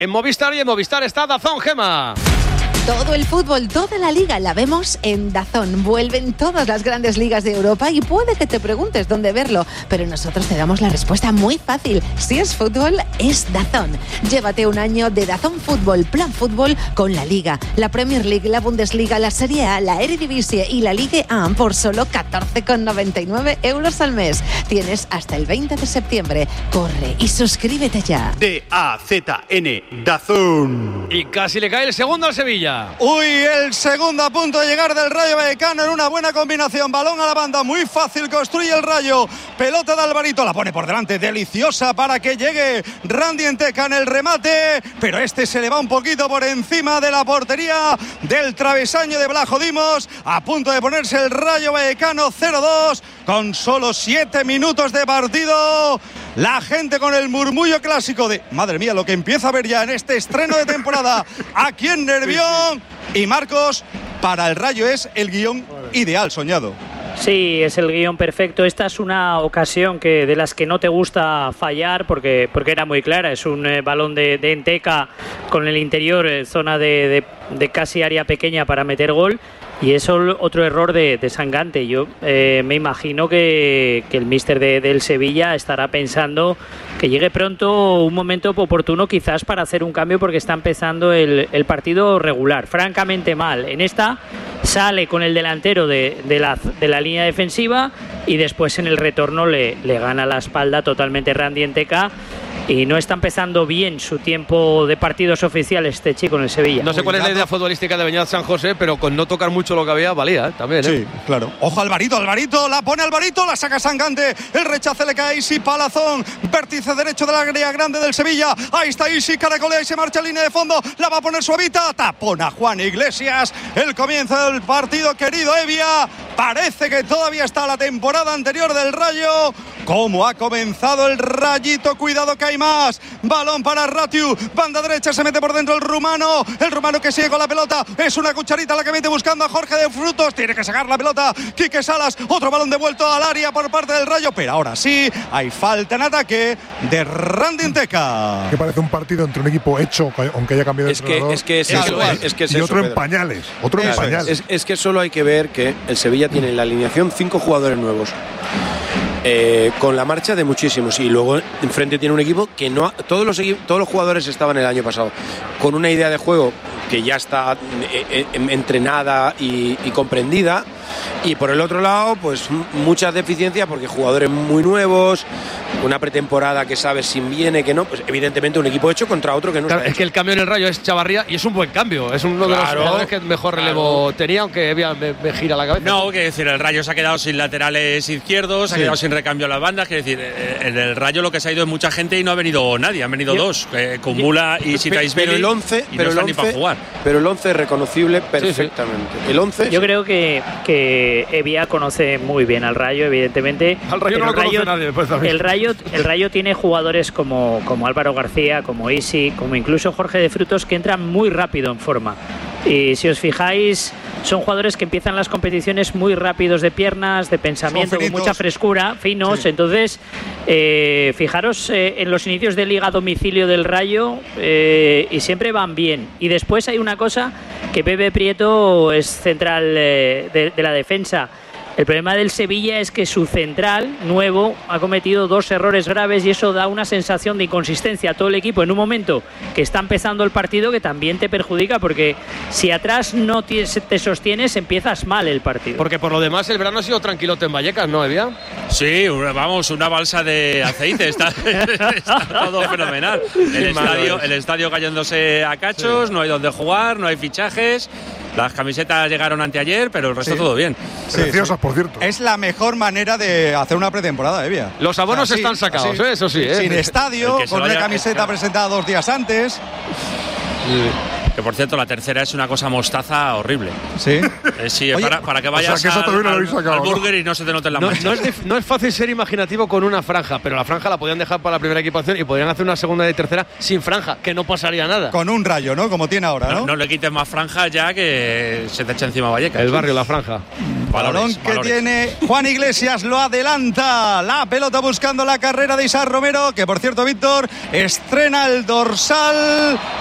En Movistar y en Movistar está DAZN, Gema. Todo el fútbol, toda la liga la vemos en DAZN. Vuelven todas las grandes ligas de Europa y puede que te preguntes dónde verlo, pero nosotros te damos la respuesta muy fácil. Si es fútbol, es DAZN. Llévate un año de DAZN Fútbol, Plan Fútbol con la Liga, la Premier League, la Bundesliga, la Serie A, la Eredivisie y la Ligue 1 por solo 14,99 € al mes. Tienes hasta el 20 de septiembre. Corre y suscríbete ya. DAZN, DAZN. Y casi le cae el segundo al Sevilla. Uy, el segundo a punto de llegar del Rayo Vallecano en una buena combinación. Balón a la banda, muy fácil, construye el Rayo. Pelota de Alvarito, la pone por delante, deliciosa para que llegue Randy Enteca en el remate. Pero este se le va un poquito por encima de la portería del travesaño de Blajo Dimos. A punto de ponerse el Rayo Vallecano 0-2 con solo 7 minutos de partido. La gente con el murmullo clásico de madre mía, lo que empieza a ver ya en este estreno de temporada aquí en Nervión. Y Marcos, para el Rayo es el guión ideal, soñado. Sí, es el guión perfecto. Esta es una ocasión de las que no te gusta fallar porque era muy clara. Es un balón de Enteca con el interior, zona de casi área pequeña para meter gol. Y es otro error de Sangante. Yo me imagino que el míster del Sevilla estará pensando que llegue pronto un momento oportuno quizás para hacer un cambio, porque está empezando el partido regular, francamente mal. En esta sale con el delantero de la línea defensiva y después en el retorno le gana la espalda totalmente Randy Enteca. Y no está empezando bien su tiempo de partidos oficiales este chico en el Sevilla. No sé cuál es la idea futbolística de Beñat San José, pero con no tocar mucho lo que había, valía también. Sí, claro. Ojo Alvarito, la pone Alvarito, la saca Sangante. El rechace le cae a Isi Palazón. Vértice derecho de la área grande del Sevilla. Ahí está Isi, caracolea y se marcha a línea de fondo. La va a poner suavita. Tapona Juan Iglesias. El comienzo del partido, querido Evia. Parece que todavía está la temporada anterior del Rayo. ¿Cómo ha comenzado el Rayito? Cuidado que hay más. Balón para Ratiu. Banda derecha, se mete por dentro el rumano. El rumano que sigue con la pelota. Es una cucharita la que mete buscando a Jorge de Frutos. Tiene que sacar la pelota Quique Salas. Otro balón devuelto al área por parte del Rayo. Pero ahora sí, hay falta en ataque de Randy Enteca. Que parece un partido entre un equipo hecho, aunque haya cambiado de entrenador. Es que es y eso, otro en Pedro. pañales. Otro en pañales. Es que solo hay que ver que el Sevilla tiene en la alineación 5 jugadores nuevos. Con la marcha de muchísimos, y luego enfrente tiene un equipo que no todos los jugadores estaban el año pasado con una idea de juego que ya está entrenada y comprendida, y por el otro lado pues muchas deficiencias porque jugadores muy nuevos, una pretemporada que sabes si viene que no, pues evidentemente un equipo hecho contra otro que no. Claro, es que el cambio en el Rayo es Chavarría y es un buen cambio, es uno de los jugadores que mejor relevo tenía, aunque me gira la cabeza. No, que decir, el Rayo se ha quedado sin laterales izquierdos, se ha quedado sin recambio a las bandas, que decir, en el Rayo lo que se ha ido es mucha gente y no ha venido nadie, han venido dos, con Mula y Sitaisvili, pero el 11 y no están ni para jugar. Pero el 11 es reconocible perfectamente. Sí. El 11 yo creo que Evia conoce muy bien al Rayo, evidentemente. Al Rayo no lo conoce nadie, pues, el Rayo tiene jugadores como Álvaro García, como Isi, como incluso Jorge de Frutos, que entran muy rápido en forma. Y si os fijáis, son jugadores que empiezan las competiciones muy rápidos de piernas, de pensamiento, con mucha frescura, finos. Sí. Entonces, fijaros en los inicios de liga a domicilio del Rayo, y siempre van bien. Y después hay una cosa, que Pepe Prieto es central de la defensa. El problema del Sevilla es que su central nuevo ha cometido 2 errores graves, y eso da una sensación de inconsistencia a todo el equipo en un momento que está empezando el partido, que también te perjudica, porque si atrás no te sostienes empiezas mal el partido. Porque por lo demás el verano ha sido tranquilote en Vallecas, ¿no, Evia? Sí, vamos, una balsa de aceite, está todo fenomenal. El estadio cayéndose a cachos, sí. No hay donde jugar, no hay fichajes. Las camisetas llegaron anteayer, pero el resto todo bien. Preciosas, por cierto. Es la mejor manera de hacer una pretemporada, Evia. Los abonos están sacados, eso sí. Sin estadio, con una camiseta presentada 2 días antes. Que por cierto, la tercera es una cosa mostaza horrible. Sí. Sí, oye, para que vayas al burger y no se te noten las manchas. No es fácil ser imaginativo con una franja, pero la franja la podían dejar para la primera equipación y podrían hacer una segunda y tercera sin franja, que no pasaría nada. Con un rayo, ¿no? Como tiene ahora, ¿no? No le quites más franja ya que se te echa encima Vallecas. El barrio, la franja. Balón que tiene Juan Iglesias, lo adelanta. La pelota buscando la carrera de Isaac Romero, que por cierto, Víctor, estrena el dorsal